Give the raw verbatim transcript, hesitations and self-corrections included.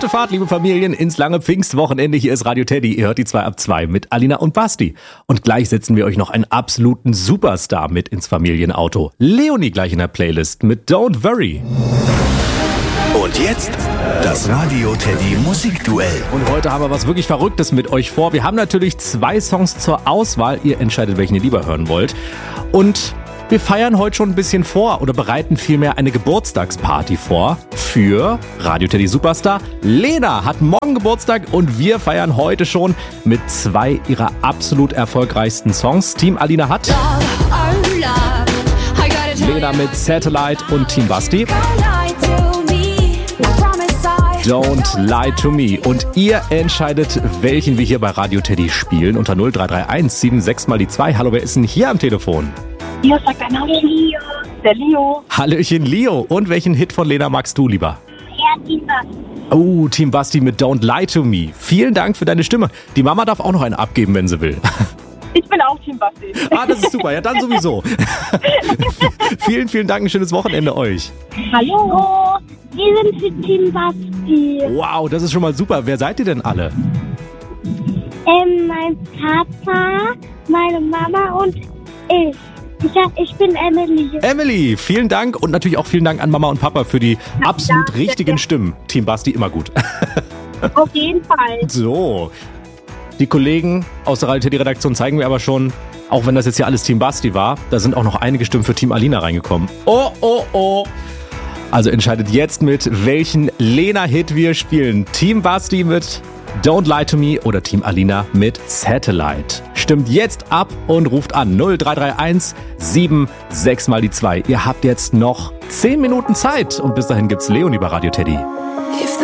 Gute Fahrt, liebe Familien, ins lange Pfingstwochenende. Hier ist Radio Teddy. Ihr hört die zwei ab zwei mit Alina und Basti. Und gleich setzen wir euch noch einen absoluten Superstar mit ins Familienauto. Leonie gleich in der Playlist mit Don't Worry. Und jetzt das Radio Teddy Musikduell. Und heute haben wir was wirklich Verrücktes mit euch vor. Wir haben natürlich zwei Songs zur Auswahl. Ihr entscheidet, welchen ihr lieber hören wollt. Und wir feiern heute schon ein bisschen vor oder bereiten vielmehr eine Geburtstagsparty vor für Radio Teddy Superstar. Lena hat morgen Geburtstag und wir feiern heute schon mit zwei ihrer absolut erfolgreichsten Songs. Team Alina hat Lena mit Satellite und Team Basti Don't Lie to Me. Und ihr entscheidet, welchen wir hier bei Radio Teddy spielen. Unter null drei drei eins sieben sechs mal die zwei. Hallo, wer ist denn hier am Telefon? Hier sagt ein Name Leo. Der Leo. Hallöchen, Leo. Und welchen Hit von Lena magst du lieber? Ja, Team Basti. Oh, Team Basti mit Don't Lie to Me. Vielen Dank für deine Stimme. Die Mama darf auch noch einen abgeben, wenn sie will. Ich bin auch Team Basti. Ah, das ist super. Ja, dann sowieso. Vielen, vielen Dank. Ein schönes Wochenende euch. Hallo. Wir sind für Team Basti. Wow, das ist schon mal super. Wer seid ihr denn alle? Ähm, mein Papa, meine Mama und ich. Ich, ich bin Emily. Emily, vielen Dank und natürlich auch vielen Dank an Mama und Papa für die absolut danke. richtigen Stimmen. Team Basti immer gut. Auf jeden Fall. So, die Kollegen aus der Radio Teddy Redaktion zeigen mir aber schon, auch wenn das jetzt hier alles Team Basti war, da sind auch noch einige Stimmen für Team Alina reingekommen. Oh, oh, oh. Also entscheidet jetzt mit, welchen Lena-Hit wir spielen. Team Basti mit Don't Lie to Me oder Team Alina mit Satellite. Stimmt jetzt ab und ruft an null drei drei eins sieben sechs mal die zwei. Ihr habt jetzt noch zehn Minuten Zeit und bis dahin gibt's Leonie bei Radio Teddy.